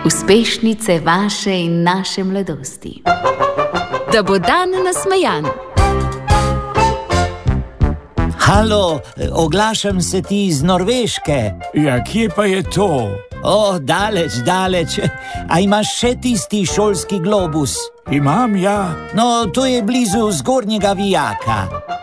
Uspešnice vaše in naše mladosti. Da bo dan nasmejan. Halo, oglašam se ti iz Norveške. Ja, kje pa je to? O, daleč. A imaš še tisti šolski globus? Imam, ja. No, to je blizu Zgornjega Vijaka.